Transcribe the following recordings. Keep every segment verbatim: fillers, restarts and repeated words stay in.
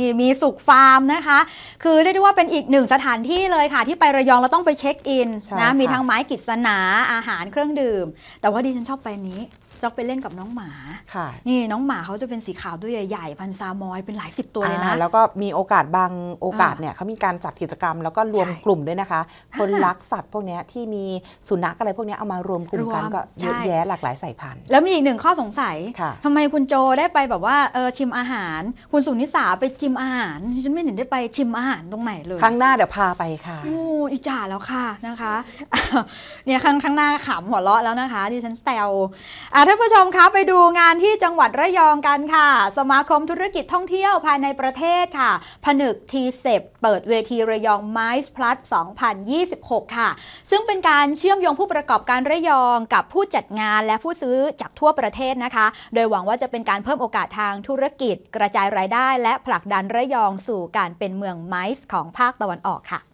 มีสุขฟาร์มนะคะคือเรียกได้ว่าเป็นอีกหนึ่งสถานที่เลยค่ะที่ไประยองเราต้องไปเช็คอินนะมีทั้งไม้กฤษณาอาหารเครื่องดื่มแต่ว่าดิฉันชอบไปนี้จะไปเล่นกับน้องหมาค่ะนี่น้องหมาเขาจะเป็นสีขาวตัวใหญ่ๆพันซามอยเป็นหลายสิบตัวเลยนะแล้วก็มีโอกาสบางโอกาสเนี่ยเขามีการจัดกิจกรรมแล้วก็รวมกลุ่มด้วยนะคะคนรักสัตว์พวกนี้ที่มีสุนัขอะไรพวกนี้เอามารวมกลุ่มกันก็เยอะแยะหลากหลายสายพันธุ์แล้วมีอีกหนึ่งข้อสงสัยทำไมคุณโจได้ไปแบบว่าเออชิมอาหารคุณสุนิสาไปชิมอาหารฉันไม่เห็นได้ไปชิมอาหารตรงไหนเลยครั้งหน้าเดี๋ยวพาไปค่ะโอ้อิจฉาแล้วค่ะนะคะเนี่ยข้างข้างหน้าขำหัวเราะแล้วนะคะดิฉันแซวอ่ะท่านผู้ชมคะไปดูงานที่จังหวัดระยองกันค่ะสมาคมธุรกิจท่องเที่ยวภายในประเทศค่ะผนึก ที เซป เปิดเวทีระยอง ไมซ์ พลัส สองพันยี่สิบหก ค่ะซึ่งเป็นการเชื่อมโยงผู้ประกอบการระยองกับผู้จัดงานและผู้ซื้อจากทั่วประเทศนะคะโดยหวังว่าจะเป็นการเพิ่มโอกาสทางธุรกิจกระจายรายได้และผลักดันระยองสู่การเป็นเมืองไมซ์ของภาคตะวันออกค่ะ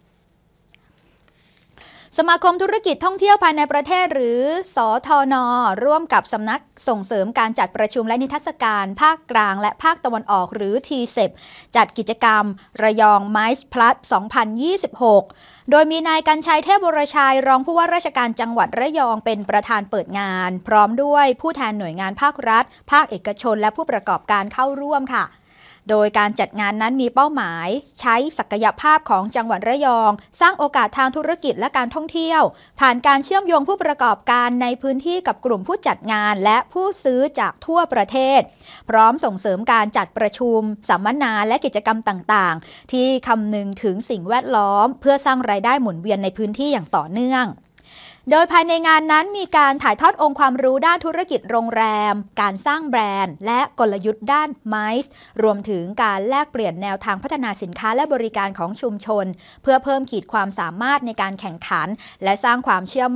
สมาคมธุรกิจท่องเที่ยวภายในประเทศหรือสทน.ร่วมกับสำนักส่งเสริมการจัดประชุมและนิทรรศการภาคกลางและภาคตะวันออกหรือ ที เซป จัดกิจกรรมระยอง ไมซ์ พลัส สองพันยี่สิบหก โดยมีนายกรรชัยเทพวรชัยรองผู้ว่าราชการจังหวัดระยองเป็นประธานเปิดงานพร้อมด้วยผู้แทนหน่วยงานภาครัฐภาคเอกชนและผู้ประกอบการเข้าร่วมค่ะโดยการจัดงานนั้นมีเป้าหมายใช้ศักยภาพของจังหวัดระยองสร้างโอกาสทางธุรกิจและการท่องเที่ยวผ่านการเชื่อมโยงผู้ประกอบการในพื้นที่กับกลุ่มผู้จัดงานและผู้ซื้อจากทั่วประเทศพร้อมส่งเสริมการจัดประชุมสัมมนาและกิจกรรมต่างๆที่คำนึงถึงสิ่งแวดล้อมเพื่อสร้างรายได้หมุนเวียนในพื้นที่อย่างต่อเนื่องโดยภายในงานนั้นมีการถ่ายทอดองค์ความรู้ด้านธุรกิจโรงแรมการสร้างแบรนด์และกลยุทธ์ด้าน ไมซ์ รวมถึงการแลกเปลี่ยนแนวทางพัฒนาสินค้าและบริการของชุมชนเพื่อเพิ่มขีดความสามารถในการแข่งขันและสร้างความเชื่อมั่น